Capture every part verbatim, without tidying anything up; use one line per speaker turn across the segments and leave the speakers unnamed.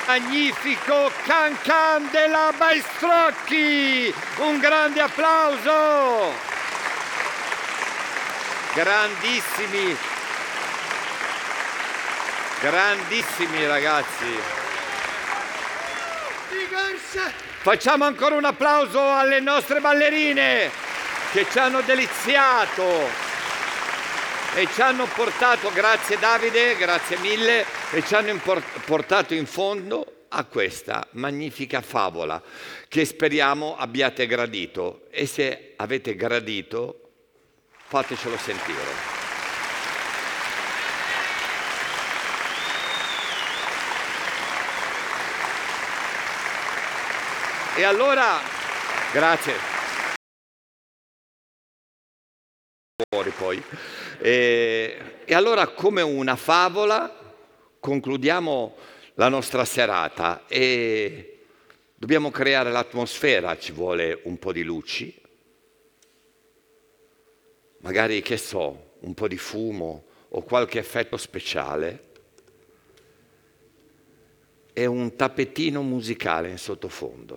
magnifico Can Can della Baistrocchi. Un grande applauso. Grandissimi, grandissimi ragazzi. Facciamo ancora un applauso alle nostre ballerine che ci hanno deliziato e ci hanno portato, grazie Davide, grazie mille, e ci hanno import- portato in fondo a questa magnifica favola che speriamo abbiate gradito, e se avete gradito fatecelo sentire. E allora, grazie. Fuori poi. E, e allora, come una favola, concludiamo la nostra serata e dobbiamo creare l'atmosfera, ci vuole un po' di luci, magari, che so, un po' di fumo o qualche effetto speciale e un tappetino musicale in sottofondo.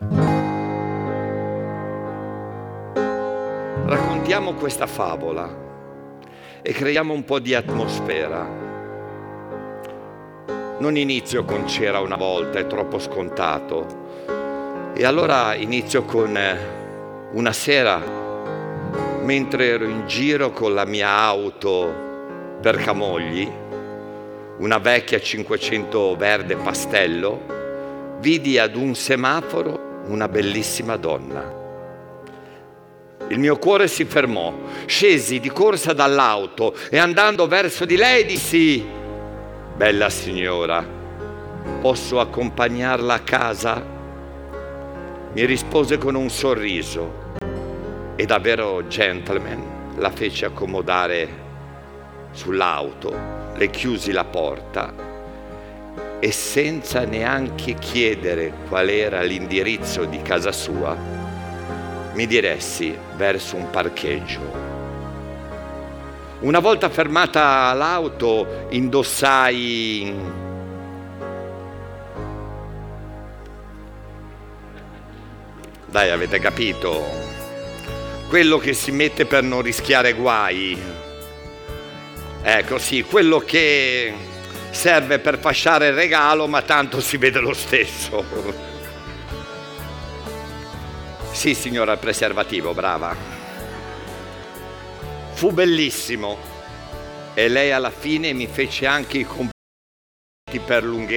Raccontiamo questa favola e creiamo un po' di atmosfera. Non inizio con "c'era una volta", è troppo scontato. E allora inizio con una sera, mentre ero in giro con la mia auto per Camogli, una vecchia cinquecento verde pastello, vidi ad un semaforo una bellissima donna. Il mio cuore si fermò, scesi di corsa dall'auto e andando verso di lei dissi: "Bella signora, posso accompagnarla a casa?" Mi rispose con un sorriso e da vero gentleman la fece accomodare sull'auto, le chiusi la porta e senza neanche chiedere qual era l'indirizzo di casa sua, mi diressi verso un parcheggio. Una volta fermata l'auto, indossai dai, avete capito, quello che si mette per non rischiare guai. Ecco, sì, quello che serve per fasciare il regalo, ma tanto si vede lo stesso. Sì, signora, il preservativo, brava. Fu bellissimo e lei alla fine mi fece anche i complimenti per lunghezza.